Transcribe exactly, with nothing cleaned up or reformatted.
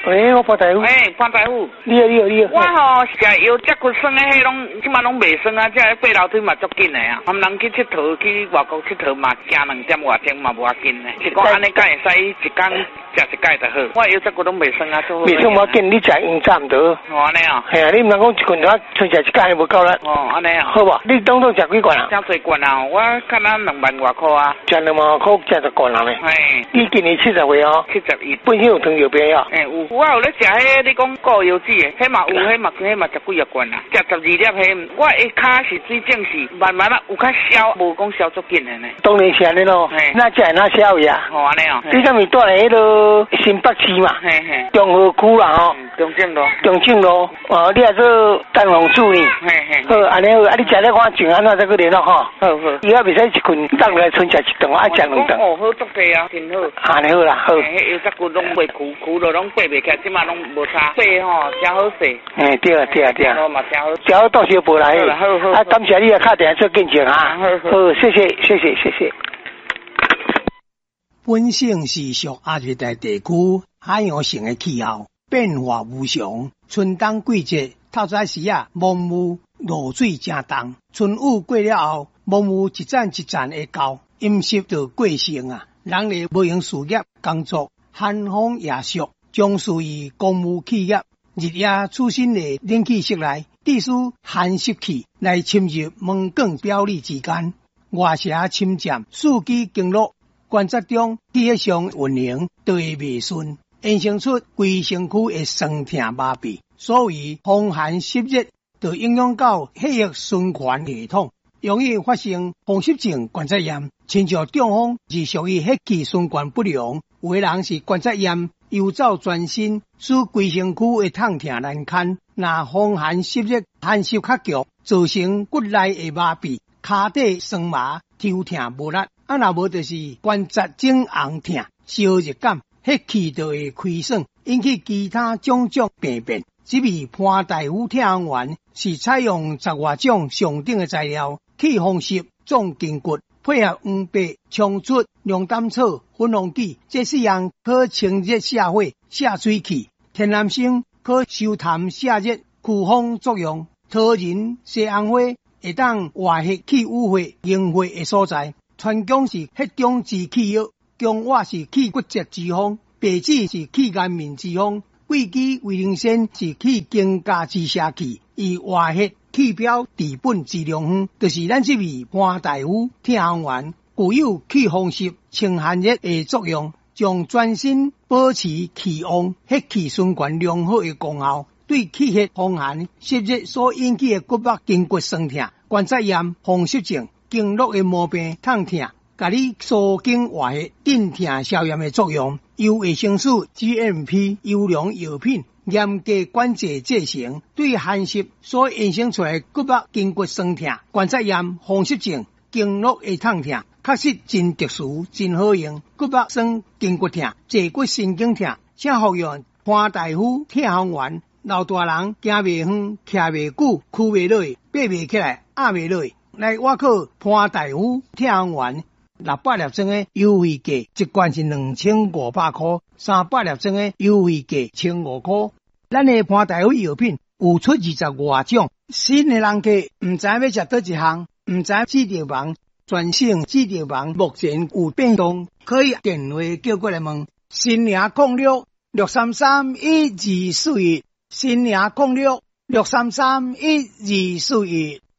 喂，我潘大夫。 哎，潘大夫。 你好，你好，你好。 我吼食药接骨酸的，迄拢即马拢袂酸啊，这爬楼梯嘛足紧的啊。他们人去佚佗，去外国佚佗嘛，行两点外钟嘛无要紧的。是讲安尼敢会使一天食一盖就好。我药接骨拢袂酸啊，做好。 袂酸我见你食用差唔多。 哦，安尼啊。 系啊，你毋通讲一罐头剩食一盖无够啦。 哦，安尼啊。 好无？你当初食几罐啊？ 食几罐啊？我看咱两万外块啊。 食两万块，食十罐啊咧。 嘿。 你今年七十岁哦？ 七十一。 本身有糖尿病啊？ 诶，有。我有咧食迄，你讲固油脂的，迄嘛有，迄嘛迄嘛十几啊罐啊。食十二粒迄，我下骹是水肿是慢慢啊有较消，无讲消足紧的呢。 当然是安尼咯。嘿。那食那消位啊？ 哦，安尼哦。 你敢是住咧迄个新北市嘛？ 嘿嘿。 中和区啦吼。 中正路。 中正路。哦，你也做蛋黄素呢？ 嘿嘿。 好，安尼好，啊，你食咧看情安怎再去联络吼。 好好。 以后袂使一困当来剩食一顿，爱食两顿。 哦，好足济啊，真好。 安尼好啦，好。 迄药汁骨拢袂苦，苦了拢爬袂起来，即马拢无差。爬吼，真好势。 嘿，对啊，对啊，对啊。 好嘛，真好。 只要到时报来。 好好。 啊，感谢你啊，打电话做见证啊。 好好。 好，谢谢，谢谢，谢谢。 本省是属亚热带地区海洋性的气候，变化无常。春冬季节透早时啊，蒙雾露水正重。春雨过了后，蒙雾一阵一阵会到，阴湿就过盛啊。人类无用事业工作，寒风夜暑，将属于公务企业。日夜出身的冷气室内，必须寒湿气来侵入门管表里之间，外邪侵占数据经络。观察中，气血上运行都会未顺，衍生出规身躯的酸痛麻痹。所以风寒湿热，就影响到血液循环系统，容易发生风湿性关节炎。亲像中风是属于血气循环不良，有的人是关节炎游走全身，使规身躯会痛痛难堪。若风寒湿热寒湿较强，造成骨内的麻痹、脚底酸麻、抽痛无力。啊，若无就是关节肿红痛、烧热感，血气就会亏损，引起其他种种病变。这位潘大夫听完是采用十外种上等的材料，去风湿、壮筋骨，配合黄白、冲出、龙胆草、粉红杞，这四样可清热下火、下水气。天南星可收痰下热、驱风作用。桃仁、西红花会当活血去污血、凝血的所在。川芎是血中之气药，芎活是去骨折之方，白芷是去颜面之方，桂枝、维灵参是去经加之邪气，以活血去表治本之良方，就是咱这位潘大夫听完具有去风湿、清寒热的作用，将全身保持气旺、血气循环良好的功效，对气血风寒湿热所引起的骨膜筋骨酸痛、关节炎、风湿症、经络的毛病、痛痛，甲你疏经活血、镇痛消炎的作用。由卫生署 G M P 优良药品，严格管制制成，对寒湿所衍生出来骨膜筋骨酸痛、关节炎、风湿症、经络的痛痛，确实真特殊、真好用。骨膜酸、筋骨痛、坐骨神经痛，请服用潘大夫痛风丸。老大人行袂远、徛袂久、屈袂落、爬袂起来、压袂落。来，我靠潘大夫痛丸六百粒装的优惠价，一罐是两千五百块，三百粒装的优惠价千五块。咱的潘大夫药品有出二十外种，新的人客唔知要食倒一项，唔知指定房，全省指定房目前有变动，可以电话叫过来问。新娘控六六三三一二四一，新娘控六六三三一二四一。